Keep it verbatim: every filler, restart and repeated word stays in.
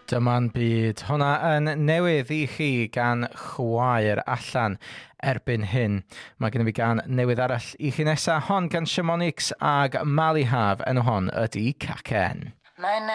Dyma'n byd. Hwna yn newydd i chi gan Chwaer allan erbyn hyn. Mae gen i fi gan newydd arall i chi nesa. Hon gan Shamonix ag Mali Haf. Enw hon ydy Cacen. Mae'n